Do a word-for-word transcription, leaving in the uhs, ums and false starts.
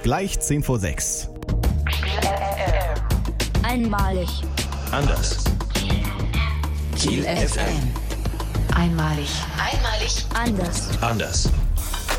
Gleich zehn vor sechs. Einmalig. Anders. Kiel F M. Einmalig. Einmalig. Anders. Anders.